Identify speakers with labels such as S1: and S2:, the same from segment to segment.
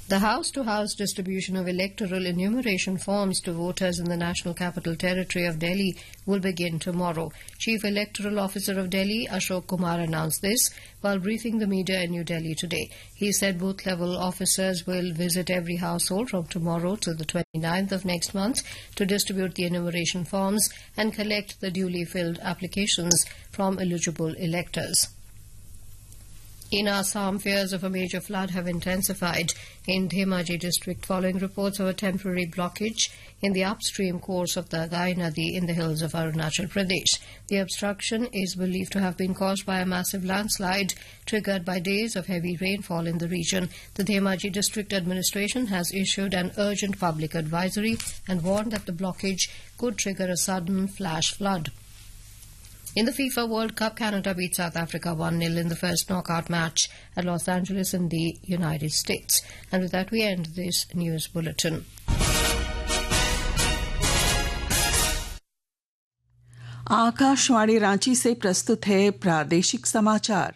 S1: The house-to-house distribution of electoral enumeration forms to voters in the National Capital Territory of Delhi will begin tomorrow. Chief Electoral Officer of Delhi, Ashok Kumar, announced this while briefing the media in New Delhi today. He said booth-level officers will visit every household from tomorrow to the 29th of next month to distribute the enumeration forms and collect the duly filled applications from eligible electors. In Assam, fears of a major flood have intensified in Dhemaji district following reports of a temporary blockage in the upstream course of the Gai Nadi in the hills of Arunachal Pradesh. The obstruction is believed to have been caused by a massive landslide triggered by days of heavy rainfall in the region. The Dhemaji district administration has issued an urgent public advisory and warned that the blockage could trigger a sudden flash flood. In the FIFA World Cup, Canada beat South Africa 1-0 in the first knockout match at Los Angeles in the United States. And with that, we end this news bulletin.
S2: Akashvani Ranchi से प्रस्तुत है प्रादेशिक समाचार।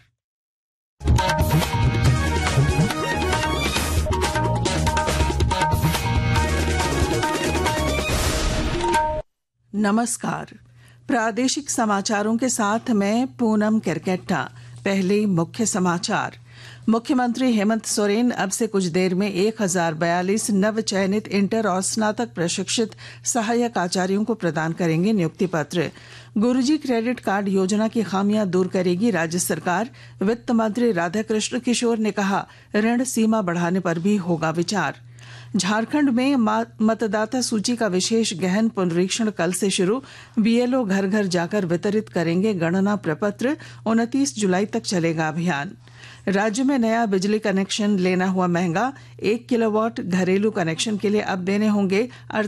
S2: नमस्कार। प्रादेशिक समाचारों के साथ मैं पूनम केरकेट्टा। पहले मुख्य समाचार। मुख्यमंत्री हेमंत सोरेन अब से कुछ देर में 1042 नवचयनित इंटर और स्नातक प्रशिक्षित सहायक आचार्यों को प्रदान करेंगे नियुक्ति पत्र। गुरुजी क्रेडिट कार्ड योजना की खामियां दूर करेगी राज्य सरकार। वित्त मंत्री राधाकृष्ण किशोर ने कहा, ऋण सीमा बढ़ाने पर भी होगा विचार। झारखंड में मतदाता सूची का विशेष गहन पुनरीक्षण कल से शुरू। बीएलओ घर घर जाकर वितरित करेंगे गणना प्रपत्र। 29 जुलाई तक चलेगा अभियान। राज्य में नया बिजली कनेक्शन लेना हुआ महंगा। 1 किलोवाट घरेलू कनेक्शन के लिए अब देने होंगे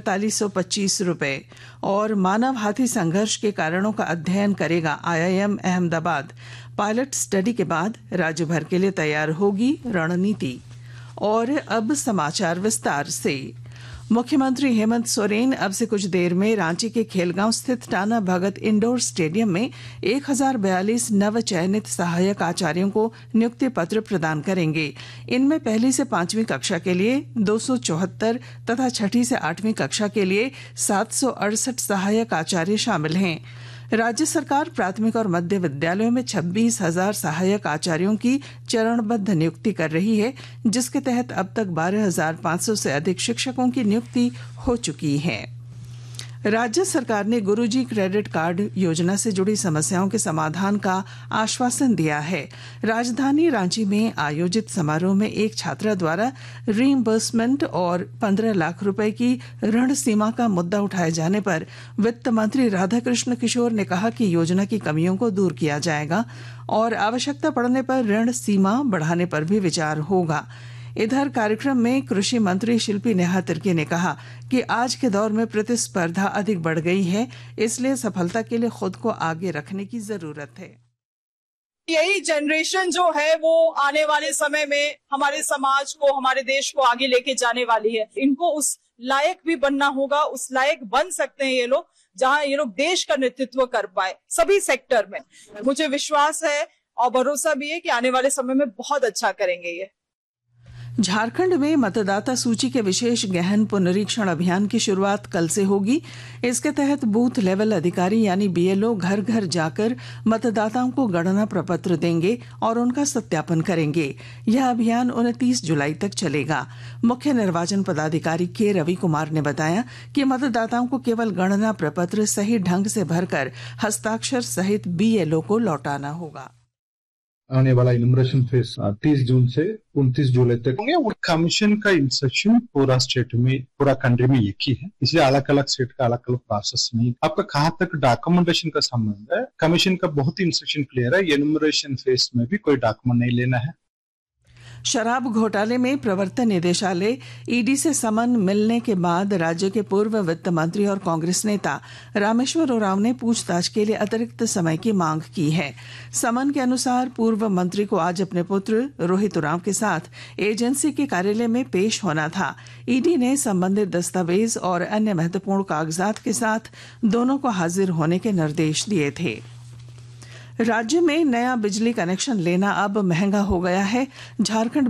S2: 4825 रुपए। और मानव हाथी संघर्ष के कारणों का अध्ययन करेगा IIM अहमदाबाद। पायलट स्टडी के बाद राज्य भर के लिए तैयार होगी रणनीति। और अब समाचार विस्तार से। मुख्यमंत्री हेमंत सोरेन अब से कुछ देर में रांची के खेलगांव स्थित टाना भगत इंडोर स्टेडियम में 1042 नवचयनित सहायक आचार्यों को नियुक्ति पत्र प्रदान करेंगे। इनमें पहली से 5वीं कक्षा के लिए 274 तथा छठी से 8वीं कक्षा के लिए 768 सहायक आचार्य शामिल हैं। राज्य सरकार प्राथमिक और मध्य विद्यालयों में 26,000 सहायक आचार्यों की चरणबद्ध नियुक्ति कर रही है, जिसके तहत अब तक 12,500 से अधिक शिक्षकों की नियुक्ति हो चुकी है। राज्य सरकार ने गुरुजी क्रेडिट कार्ड योजना से जुड़ी समस्याओं के समाधान का आश्वासन दिया है। राजधानी रांची में आयोजित समारोह में एक छात्रा द्वारा रीइंबर्समेंट और 15 लाख रुपए की ऋण सीमा का मुद्दा उठाए जाने पर वित्त मंत्री राधाकृष्ण किशोर ने कहा कि योजना की कमियों को दूर किया जाएगा और आवश्यकता पड़ने पर ऋण सीमा बढ़ाने पर भी विचार होगा। इधर कार्यक्रम में कृषि मंत्री शिल्पी नेहा तिर्की ने कहा कि आज के दौर में प्रतिस्पर्धा अधिक बढ़ गई है, इसलिए सफलता के लिए खुद को आगे रखने की जरूरत है।
S3: यही जनरेशन जो है वो आने वाले समय में हमारे समाज को, हमारे देश को आगे लेके जाने वाली है। इनको उस लायक भी बनना होगा, उस लायक बन सकते हैं ये लोग जहां ये लोग देश का नेतृत्व कर पाए सभी सेक्टर में। मुझे विश्वास है और भरोसा भी है कि आने वाले समय में बहुत अच्छा करेंगे ये।
S2: झारखंड में मतदाता सूची के विशेष गहन पुनरीक्षण अभियान की शुरुआत कल से होगी। इसके तहत बूथ लेवल अधिकारी यानी बीएलओ घर घर जाकर मतदाताओं को गणना प्रपत्र देंगे और उनका सत्यापन करेंगे। यह अभियान 29 जुलाई तक चलेगा। मुख्य निर्वाचन पदाधिकारी के रवि कुमार ने बताया कि मतदाताओं को केवल गणना प्रपत्र सही ढंग से भरकर हस्ताक्षर सहित बीएलओ को लौटाना होगा।
S4: आने वाला इनमरेशन फेज 30 जून से 29 जुलाई तक होंगे। और कमीशन का इंस्ट्रक्शन पूरा स्टेट में, पूरा कंट्री में एक ही है, इसलिए अलग अलग स्टेट का अलग अलग प्रोसेस नहीं। आपका कहाँ तक डॉक्यूमेंटेशन का संबंध है, कमीशन का बहुत ही इंस्ट्रक्शन क्लियर है। इनमरेशन फेज में भी कोई डॉक्यूमेंट नहीं लेना है।
S2: शराब घोटाले में प्रवर्तन निदेशालय ईडी से समन मिलने के बाद राज्य के पूर्व वित्त मंत्री और कांग्रेस नेता रामेश्वर उरांव ने पूछताछ के लिए अतिरिक्त समय की मांग की है। समन के अनुसार पूर्व मंत्री को आज अपने पुत्र रोहित उरांव के साथ एजेंसी के कार्यालय में पेश होना था। ईडी ने संबंधित दस्तावेज और अन्य महत्वपूर्ण कागजात के साथ दोनों को हाजिर होने के निर्देश दिए थे। राज्य में नया बिजली कनेक्शन लेना अब महंगा हो गया है। झारखंड